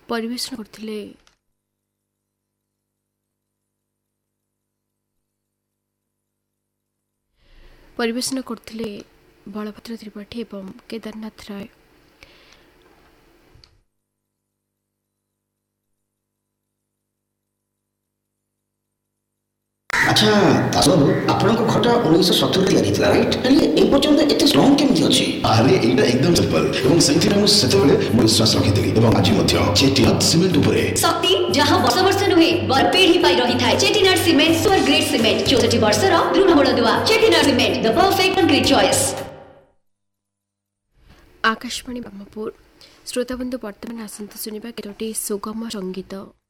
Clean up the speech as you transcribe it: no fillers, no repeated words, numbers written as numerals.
ପରିବେଷଣ କରୁଥିଲେ ବଳଭଦ୍ର ତ୍ରିପାଠୀ ଏବଂ କେଦାରନାଥ ରାୟ। ଆଚ୍ଛା ଦାସବାବୁ, ଆପଣଙ୍କ ଘରଟା 1970 ତିଆରି ହେଇଥିଲା ରାଇଟ୍? ହେଲେ ଏ ପର୍ଯ୍ୟନ୍ତ ଏତେ ଷ୍ଟ୍ରଙ୍ଗ କେମିତି ଅଛି? ଆରେ ଏଇଟା ଏକଦମ ସିମ୍ପଲ ଏବଂ ସେଇଥିରେ ମୁଁ ସେତେବେଳେ ବିଶ୍ୱାସ ରଖିଥିଲି ଏବଂ ଆଜି ମଧ୍ୟ ଚେଟିନାଟ ସିମେଣ୍ଟ ଉପରେ ଶକ୍ତି ଯାହା ବର୍ଷ ବର୍ଷ ନୁହେଁ ପିଢ଼ି ପାଇ ରହିଥାଏ। ଚେଟିନାଟ ସିମେଣ୍ଟ ସୁପର ଗ୍ରେଟ୍ ସିମେଣ୍ଟ 64 ବର୍ଷର ଦୃଢ଼ ମୂଳଦୁଆ। ଚେଟିନାଟ ସିମେଣ୍ଟ ଦ perfect concrete choice. Akashvani Brahmapur. ଶ୍ରୋତାବନ୍ଧୁ ବର୍ତ୍ତମାନ ଆସନ୍ତୁ ଶୁଣିବା କେତୋଟି ସୁଗମ ସଙ୍ଗୀତ।